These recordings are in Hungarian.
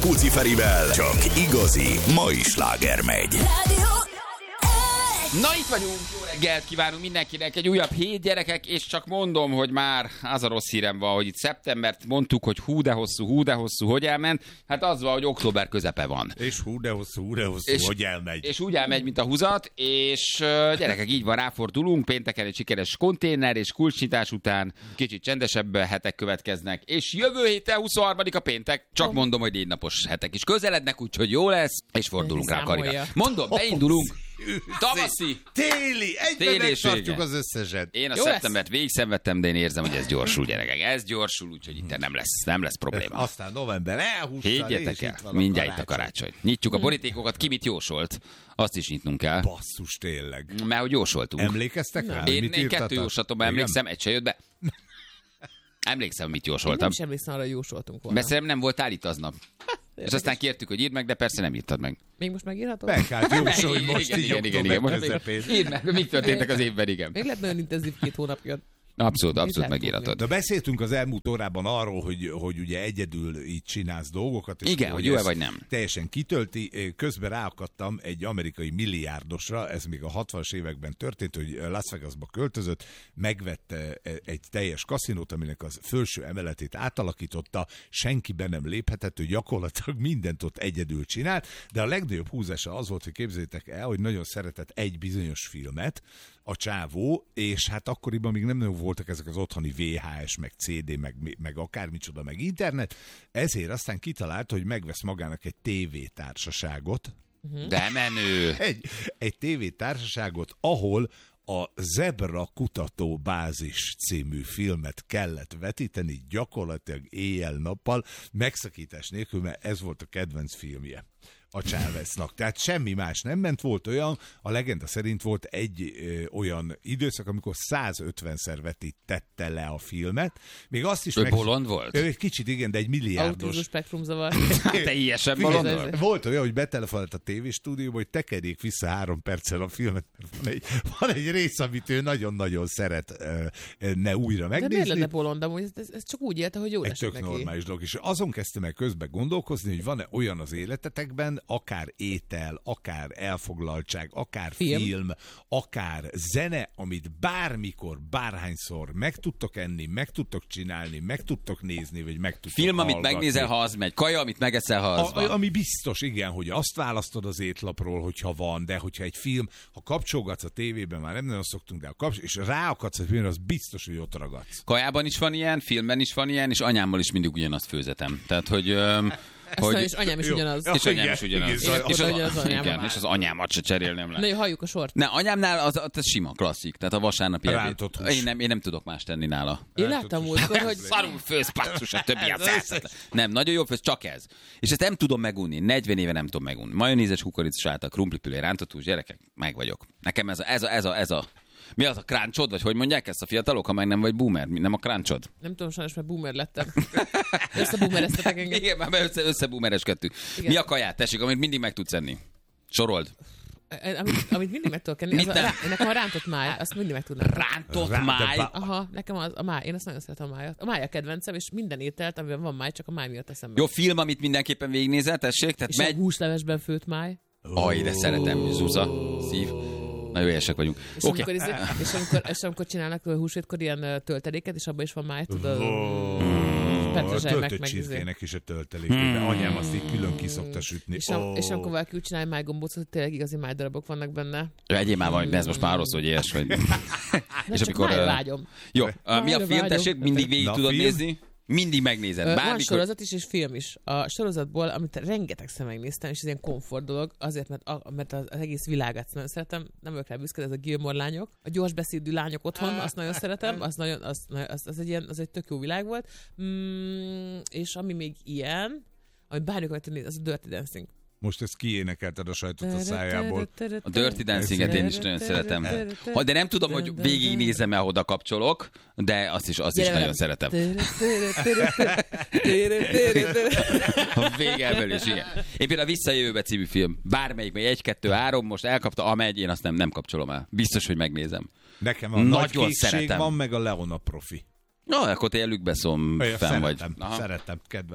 Puzzi Ferivel csak igazi mai sláger megy. Na itt vagyunk, jó reggelt kívánunk mindenkinek, egy újabb hét gyerekek, és csak mondom, hogy már az a rossz hírem van, hogy itt szeptembert mondtuk, hogy hú de hosszú, hogy elment, hát az van, hogy október közepe van. És hú de hosszú, hogy elmegy. És úgy elmegy, mint a húzat, és gyerekek, így van, ráfordulunk, pénteken egy sikeres konténer, és kulcsnyitás után kicsit csendesebb hetek következnek, és jövő héten 23-a péntek, csak mondom, hogy 4 napos hetek is közelednek, úgyhogy jó lesz, és fordulunk rá, Karika. Mondom, beindulunk. Tavaszi, téli, egyben megtartjuk az összeset. Én a szeptembert végigszenvedtem, de én érzem, hogy ez gyorsul, gyerekek. Ez gyorsul, úgyhogy itt nem lesz probléma. Aztán november elhúzta. Higgyétek el, mindjárt itt a karácsony. Nyitjuk a borítékokat, ki mit jósolt. Azt is nyitnunk kell. Basszus, tényleg. Mert hogy jósoltunk. Emlékeztek rá? Én 2 jóslatomban emlékszem, egy se jött be. Emlékszem, mit jósoltam. Én nem is emlékszem arra, hogy jósoltunk volna. Mert nem voltál itt aznap. És aztán kértük, hogy írd meg, de persze nem írtad meg. Még most megírhatod? Meg, hát jósolj most így október közepén. Írd meg, mik történtek az évben, igen. Még lett nagyon intenzív 2 hónapja. Abszolút megírhatod. De beszéltünk az elmúlt órában arról, hogy ugye egyedül így csinálsz dolgokat. És igen, hogy jó-e vagy nem. Teljesen kitölti. Közben ráakadtam egy amerikai milliárdosra, ez még a 60-as években történt, hogy Las Vegasba költözött, megvette egy teljes kaszinót, aminek az felső emeletét átalakította, senki be nem léphetett, ő gyakorlatilag mindent ott egyedül csinált, de a legnagyobb húzása az volt, hogy képzeljétek el, hogy nagyon szeretett egy bizonyos filmet, a csávó, és hát akkoriban még nem nagyon voltak ezek az otthoni VHS, meg CD, meg akármicsoda, meg internet, ezért aztán kitalálta, hogy megvesz magának egy tévétársaságot. De menő! Egy tévétársaságot, ahol a Zebra kutató bázis című filmet kellett vetíteni gyakorlatilag éjjel-nappal, megszakítás nélkül, mert ez volt a kedvenc filmje a Cháveznak. Tehát semmi más nem ment, volt olyan, a legenda szerint volt egy olyan időszak, amikor 150-szer vetítette le a filmet. Még azt is bolond volt? Egy kicsit igen, de egy milliárdos. Autizmus spektrumzavar. Te ilyesebb bolond volt? Volt olyan, hogy betelefonált a tévéstúdióba, hogy tekerjék vissza 3 perccel a filmet, mert van egy rész, amit ő nagyon-nagyon szeretne újra megnézni. De miért lenne bolond? Amúgy ez csak úgy élte, hogy jó lesz neki. Egy tök normális dolog. És azon kezdtem el közben gondolkozni, hogy van-e olyan az életetekben, akár étel, akár elfoglaltság, akár film, akár zene, amit bármikor, bárhányszor meg tudtok enni, meg tudtok csinálni, meg tudtok nézni, vagy meg tudtok film, hallgatni. amit megnézel, ha az megy. Kaja, amit megeszel, ha az van. Ami biztos, igen, hogy azt választod az étlapról, hogyha van, de hogyha egy film, ha kapcsolgatsz a tévében, már nem nagyon szoktunk, de és ráakadsz, az biztos, hogy ott ragadsz. Kajában is van ilyen, filmben is van ilyen, és anyámmal is mindig ugyanazt főzetem. Tehát, hogy... És anyám is ugyanaz. És anyám is ugyanaz. És az anyámat se cserélném le. Na jó, halljuk a sort. Ne, anyámnál az sima, klasszik. Tehát a vasárnapi ebéd. Én nem tudok más tenni nála. Én láttam múltkor, hogy... Szarul főz, passzus, a többi a felszett. Nem, nagyon jó főz, csak ez. És ezt nem tudom megunni. 40 éve nem tudom megunni. Majonézes, kukorica sáta, krumplipülé, rántott hús, gyerekek, meg vagyok. Nekem ez a mi az a crunchod, vagy hogy mondják ezt a fiatalok, ha meg nem vagy boomer? Nem a crunchod? Nem tudom, sajnos, mert boomer lettem. Összeboomereztetek engem. Igen, már összeboomereskedtünk. Mi a kaját, tessék, amit mindig meg tudsz enni? Sorold. Amit mindig meg tudok enni, nekem a rántott máj, azt mindig meg tudnám. Rántott máj? Aha, nekem a máj, én azt nagyon szeretem a májat. A máj a kedvencem, és minden ételt, amiben van máj, csak a máj miatt eszem meg. Jó, film, amit mindenképpen végignézel, tessék? Tehát és a húslevesben főtt máj. De szeretem, Zsuzsa, szív. Nagyon éhesek vagyunk. És amikor csinálnak húsvétkor ilyen tölteléket, és abban is van máj, tudod? A töltött csirkének is a töltelék, de anyám azt így külön ki szokta sütni. És amikor valaki úgy csinálja májgombócot, tényleg igazi májdarabok vannak benne. Egyéb már van, ez most már rossz, hogy éhes vagy. És amikor vágyom. Jó, mi a film, tessék? Mindig végig tudod nézni? Mindig megnézed. Van sorozat is, és film is. A sorozatból, amit rengetegszer megnéztem, és ez ilyen komfort dolog, azért, mert az egész világát nagyon szeretem, nem vagyok rá büszke, ez a Gilmore lányok. A gyors beszédű lányok otthon, azt nagyon szeretem, az egy tök jó világ volt. És ami még ilyen, ami bármikor néz, az a Dirty Dancing. Most ezt kiénekelted a sajtot a szájából. A Dirty Dancing-et én is nagyon szeretem. De nem tudom, hogy végignézem el, oda kapcsolok, de azt is nagyon szeretem. A végelvelés, igen. Én például a Visszajövőbe című film. Bármelyik, még 1, 2, 3, most elkapta, amegy, én azt nem kapcsolom el. Biztos, hogy megnézem. Nekem a nagy készség van, meg a Leona profi. Na, akkor te Luc Besson fenn vagy. Szeretem, kedvelem.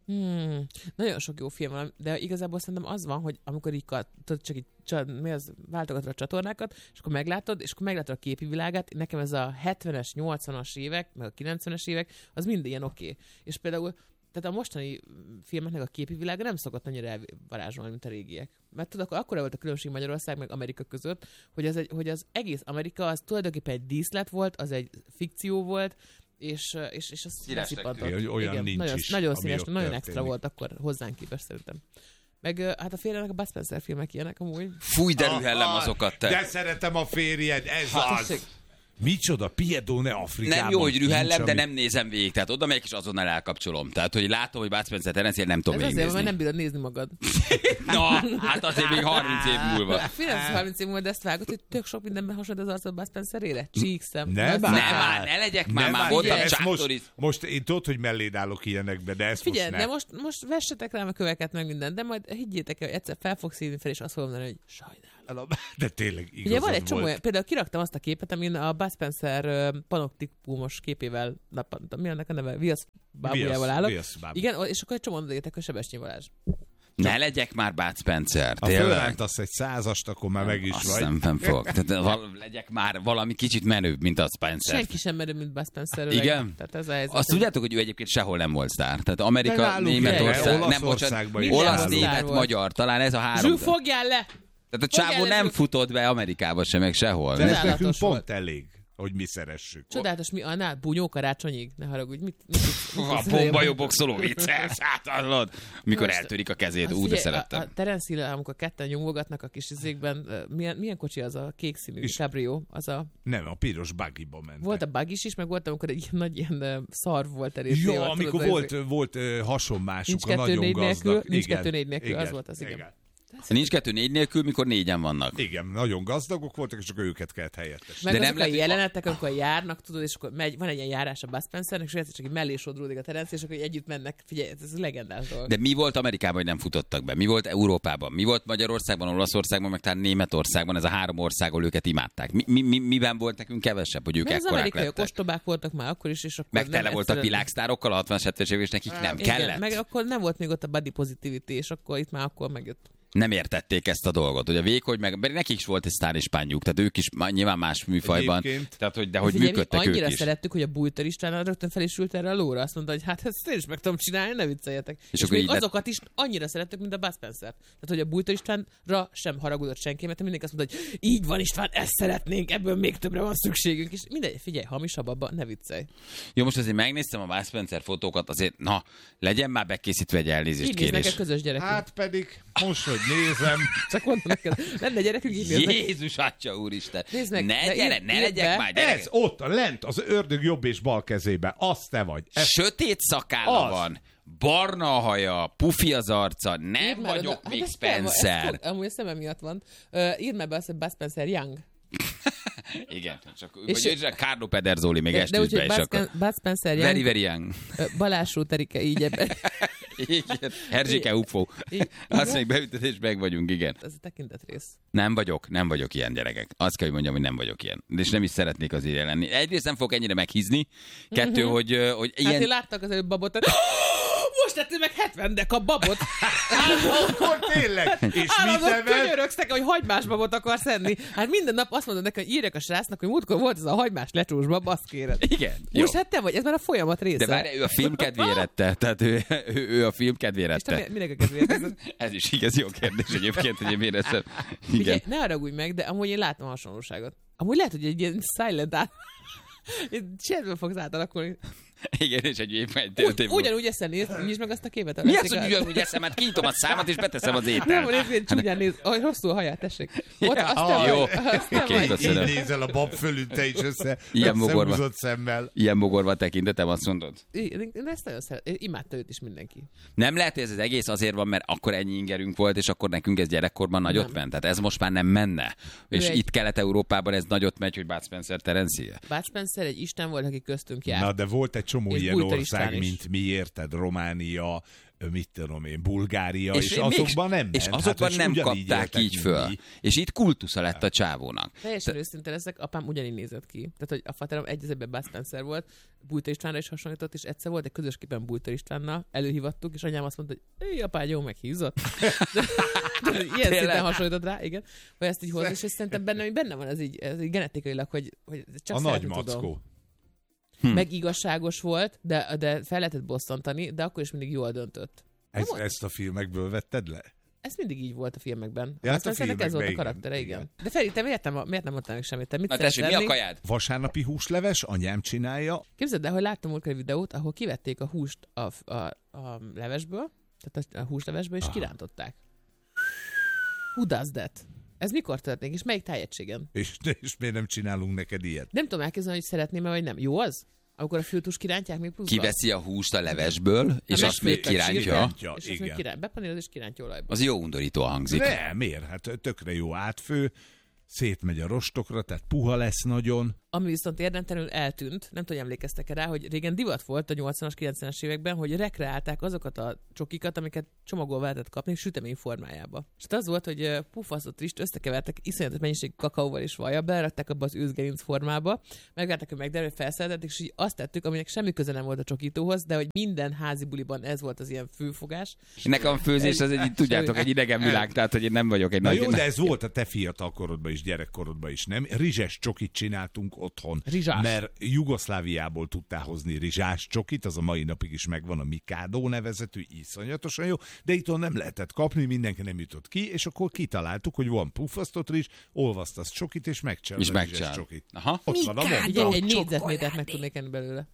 Nagyon sok jó film van, de igazából szerintem az van, hogy amikor így csak így váltogatod a csatornákat, és akkor meglátod a képi világát, nekem ez a 70-es, 80-as évek, meg a 90-es évek, az mind ilyen oké. És például tehát a mostani filmeknek a képi világa nem szokott annyira elvarázsolni, mint a régiek. Mert tudod, akkor volt a különbség Magyarország meg Amerika között, hogy az egész Amerika az tulajdonképpen egy díszlet volt, az egy fikció volt, és az szippantott. Olyan igen, nincs nagyon, is, nagyon ami színes, ott nagyon történik. extra volt akkor hozzánk képest szerintem. Meg hát a férjenek a Bud Spencer filmek ilyenek amúgy. Fúj, de rühellem azokat te. De szeretem a férjed, ez az. Micsoda, Piedone Afrikában. Nem jó, hogy rühellem, nincs, de ami- nem nézem végig. Tehát oda megyek, és azonnal elkapcsolom. Tehát, hogy látom, hogy Bud Spencer Terence, nem tudom Ez azért, végignézni. mert nem bírod nézni magad. Na, hát azért még 30 év múlva. Félem, 30 év múlva, de ezt vágod, hogy tök sok mindenben hasonlít az arcod Bud Spencerére. Csíkszem. Nem, Az- bár- Nem, már ne legyek már, Nem, már már voltam figyelj, ezt Chuck Norris. most én tudod, hogy melléd állok ilyenekbe, de ezt Figyelj, most ne. de most vessetek rám a köveket meg mindent, de majd higgyétek el, hogy egyszer fel fogsz írni fel, és azt fogom mondani, hogy sajnálom. De tényleg igazad Ugye van egy csomó, volt. például kiraktam azt a képet, amin a Bud Spencer panoptikumos képével, mi annak a neve, viasz bábujával állok. Viasz bábú. Igen, és akkor egy csomó odaírtak, hogy Sebestyén Balázs. Ne legyek már Bud Spencer, Ha tényleg. fölrántasz egy 100-ast, akkor már meg is Azt vagy. nem fog. Tehát legyek már valami kicsit menőbb, mint a Spencer. Senki sem merő, mint Bud Spencer. Igen? Tehát ez a helyzet. Azt tudjátok, hogy ő egyébként sehol nem volt sztár. Tehát Amerika, De nálunk Németország, igen, nem Olaszországban is olasz, nálunk. német, Sztár volt. magyar, talán ez a három. Zsú, fogjál le! Tehát a csávó Fogjál le, nem Zsú. futott be Amerikába sem, meg sehol. De ez Csodálatos nekünk volt. pont elég, hogy mi szeressük. Csodálatos, mi annál? Bunyó karácsonyig? Ne haragudj, mit A bomba boxoló vicces, hát hallod? Mikor Most- eltörik a kezét, Azt úgy de figyelj, szerettem. A Terence Hill, amikor ketten nyomvogatnak a kis izékben, milyen kocsi az a kék színű És- cabrio? Az a, Nem, a piros buggyba mentek. volt a bug is, meg volt, amikor egy ilyen nagy ilyen szarv volt elég. Jó, amikor volt hasonmásuk, Nincs a 2-4 nagyon nélkül, gazdag. nincs Igen, 2-4 nélkül, igen, az volt az, igen. Nincs 2-4 nélkül, mikor 4-en vannak. Igen, nagyon gazdagok voltak, és csak őket kellett helyettesíteni. Meg De azok nem a lehet, hogy- jelenetek, amikor járnak, tudod, és akkor van egy ilyen járás a Bud Spencernek, és egyszer csak így mellé sodródik a Terence, és akkor így együtt mennek. Figyelj, ez legendás dolog. De mi volt Amerikában, hogy nem futottak be? Mi volt Európában? Mi volt Magyarországban, Olaszországban, meg talán Németországban? Ez a három ország, ahol őket imádták. Miben volt nekünk kevesebb, hogy ők Mert az ekkorák amerikaiak lettek? ostobák voltak már akkor is, és akkor Meg nem tele voltak egyszerűen- világsztárokkal a 60-70-es évek, és nekik nem Igen, kellett. meg akkor nem volt még ott a body positivity, és akkor itt már akkor megjött. Nem értették ezt a dolgot, hogy a vékony, meg nekik is volt egy sztárispányuk, tehát ők is nyilván más műfajban, Egyébként. tehát hogy, de hogy Figyelj, működtek mi annyira ők is. szerettük, hogy a Bújtor István rögtön fel is ült erre a lóra, azt mondta, hogy hát ezt én is meg tudom csinálni, ne vicceljetek. És akkor még így lett- azokat is annyira szerettük, mint a Bud Spencer. Tehát, hogy a Bújtor Istvánra sem haragudott senki, mert mindenki azt mondta, hogy így van István, ezt szeretnénk, ebből még többre van szükségünk. És mindegy, figyelj, hamisabb abba, ne viccelj. Jó, most azért megnéztem a Bud Spencer fotókat, azért, na, legyen már bekészítve egy elnézést Így néznek kérés. a közös gyerekünk. Hát pedig, most, hogy nézem, Csak mondom neked, lenne gyerekünk, így néznek. Jézus atya úristen! Nézd meg, ne de gyere, írt ne be. legyek már gyerek! ez ott, lent, az ördög jobb és bal kezébe, az te vagy. Ez Sötét szakálla Az. van, barna a haja, pufi az arca, nem Írd már vagyok oda. még Hát ez fel van, ez Spencer. amúgy a szemem miatt van. Írd már be azt, hogy Bud Spencer Young. Igen, csak És- vagy Carlo Pederzoli még De estűzbe úgyhogy is akkor. Bud Spencer Very, Young, very young. Balázs Terike így ebben. Igen. Erzsike UFO. Igen. Azt még beütött, és meg vagyunk, igen. Ez a tekintetrész. Nem vagyok ilyen gyerekek. Azt kell, hogy mondjam, hogy nem vagyok ilyen. És nem is szeretnék azért ilyen lenni. Egyrészt nem fogok ennyire meghízni. Kettő, hogy Hát ilyen... én láttak az előbb babot. Most tettél meg 70 deka babot. akkor tényleg. És mit Állandóan evett? könyörögsz neki, hogy hagymás babot akarsz enni. Hát minden nap azt mondod neki, hogy írjak a srácnak, hogy múltkor volt ez a hagymás lecsós bab, azt kéred. Igen. Jó. Most hát te vagy, ez már a folyamat része. De várj, ő a film kedvéért ette. Tehát ő a film kedvéért És te ette. minek a kedvéért? Ez is igaz, jó kérdés egyébként, hogy én miért eszem. Figyelj, Igen. ne haragudj meg, de amúgy én látom a hasonlóságot. Amúgy lehet, hogy egy ilyen silent át... Csináldban fogsz átalakulni. Igen, és egy év Ugyanúgy eszel, nézd meg azt a képet. Mi az, hogy ugyanúgy eszem? Hát kinyitom a számat, és beteszem az Nem, ételt. nézd, hogy csúnyán néz. Oh, rosszul a haját, tessék. Ott, azt Ah, nem jó. vagy. Azt nem Oké, vagy. köszönöm. Így nézel a bab fölül, te is Ilyen mogorva. összehúzott szemmel. Ilyen mogorva tekintetem, azt mondod? Én ezt nagyon szeretem. Imádta őt is mindenki. Nem lehet, hogy ez az egész azért van, mert akkor ennyi ingerünk volt, és akkor nekünk ez gyerekkorban nagyot Nem. ment. Tehát ez most már nem menne. És egy- itt Kelet-Európában ez nagyot megy, hogy Bud Spencer Terence Hill. Bud Spencer egy isten volt, aki köztünk járt. Na, de volt egy csomó És ilyen Bújtor ország, István is. mint mi érted, Románia, mit tudom én, Bulgária, és azokban nem ment. És azokban nem kapták így föl. És itt kultusza lett a csávónak. Teljesen őszinte leszek, apám ugyanígy nézett ki. Tehát, hogy a faterom egy az egyben Bud Spencer volt, Bújtor Istvánra is hasonlított, és egyszer volt egy közös képen Bújtor Istvánnal, előhívattuk, és anyám azt mondta, hogy éj, apád, jó meghízott. Ilyen szinten hasonlított rá, igen. Vagy ezt így hozzá, és szerintem benne van ez így genetikailag, hogy csak a nagy mackó. Tudom. Meg igazságos volt, de fel lehetett bosszantani, de akkor is mindig jól döntött. Ezt a filmekből vetted le? Ez mindig így volt a filmekben. Ja, hát ez volt a karaktere, igen. De Feri, te miért nem mondtál még semmit? Te mit tessék, mi a kajád? Vasárnapi húsleves, anyám csinálja. Képzeld el, hogy láttam múltkor egy videót, ahol kivették a húst a levesből, tehát a húslevesből, és kirántották. Who does that? Ez mikor történik, és melyik tájegységen? És miért nem csinálunk neked ilyet? Nem tudom elképzelni, hogy szeretném-e, vagy nem. Jó az? Akkor a fültus kirántják még pluszba? Kiveszi a húst a levesből, és azt még kirántja. És azt még bepaníroz, és kirántja olajba. Az jó undorító hangzik. Nem, miért? Hát tökre jó átfő, szétmegy a rostokra, tehát puha lesz nagyon. Ami viszont érdemtelenül eltűnt, nem tudom, emlékeztek rá, hogy régen divat volt a 80-as, 90-es években, hogy rekreálták azokat a csokikat, amiket csomagolva lehetett kapni sütemény formájába. És az volt, hogy pufasztott rist összekevertek iszonyatos mennyiségű kakaóval és vajjal, belerakták abba az őzgerinc formába, megvárták, hogy megderül, felszereltették, és így azt tettük, aminek semmi köze nem volt a csokítóhoz, de hogy minden házi buliban ez volt az ilyen főfogás. Nekem a főzés az tudjátok, egy idegen világ, tehát hogy én nem vagyok egy nagy... Jó, de ez volt a te fiatal korodban is, gyerekkorodban is, nem? Rizses csokit csináltunk otthon. Rizsás. Mert Jugoszláviából tudtál hozni rizsás csokit, az a mai napig is megvan, a Mikado nevezetű, iszonyatosan jó, de itthon nem lehetett kapni, mindenki nem jutott ki, és akkor kitaláltuk, hogy van puffasztott rizs, olvasztasz csokit, és megcsinálod a rizsás csokit. Aha. Ott van a mondom. Egy négyzetmétert meg tudnék enni belőle.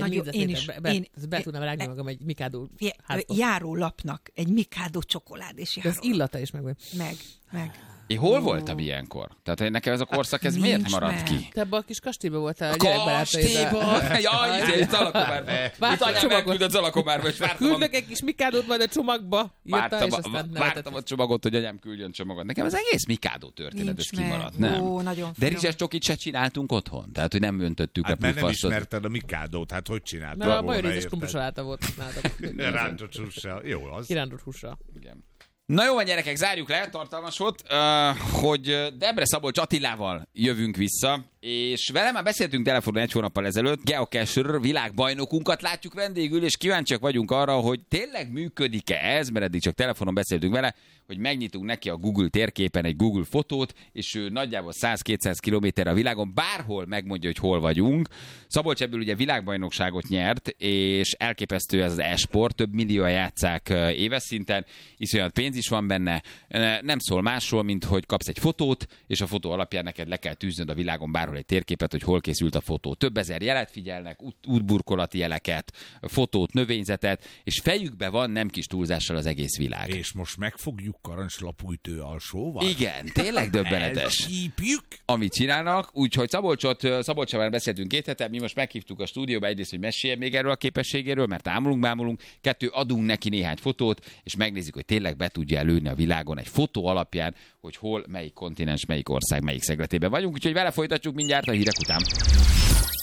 Én tudnám rágni magam egy Mikado házba. Járólapnak egy Mikado csokoládés járólap. De az illata is megvan. Meg. Én hol voltam ilyenkor? Tehát nekem ez a korszak, ez miért maradt ki? Te abban a kis kastélyban voltál a gyerekbarátaiddal. Jaj, Zalakomárba. Itt anyám elküldött Zalakomárba, és vártam. Küldök egy kis Mikádót majd a csomagba. Vártam a csomagot, hogy anyám küldjön csomagot. Nekem az egész Mikádó történet, ez kimaradt. Nem. De rizses csokit se csináltunk otthon. Tehát, hogy nem öntöttük le puffasztot. Mert nem ismerted a Mikádót, hát hogy csináltad? Mert a majonézes krumplisaláta volt. Rántott hússal. Jó az. Kirántott hússal. Igen. Na jó van, gyerekek, zárjuk le, tartalmas volt, hogy Debre Szabolcs Attilával jövünk vissza, és vele már beszéltünk telefonon egy hónappal ezelőtt, geocacher világbajnokunkat látjuk vendégül, és kíváncsiak vagyunk arra, hogy tényleg működik-e ez, mert eddig csak telefonon beszéltünk vele, hogy megnyitunk neki a Google térképen egy Google fotót, és ő nagyjából 100-200 kilométerre a világon bárhol megmondja, hogy hol vagyunk. Szabolcs ebből ugye világbajnokságot nyert, és elképesztő ez az e-sport, több millióan játsszák éves szinten, iszonyat pénz is van benne, nem szól másról, mint hogy kapsz egy fotót, és a fotó alapján neked le kell tűznöd a világon bárhol egy térképet, hogy hol készült a fotó. Több ezer jelet figyelnek, útburkolati jeleket, fotót, növényzetet, és fejükbe van nem kis túlzással az egész világ. És most megfogjuk Karancslapújtő alsóval? Igen, tényleg döbbenetes. Amit csinálnak, úgyhogy Szabolccsal már beszéltünk 2 hete, mi most meghívtuk a stúdióba egyrészt, hogy meséljen még erről a képességéről, mert ámulunk, 2, adunk neki néhány fotót, és megnézzük, hogy tényleg be tudja előni a világon egy fotó alapján, hogy hol, melyik kontinens, melyik ország, melyik szegletében vagyunk, úgyhogy vele folytatjuk mindjárt a hírek után.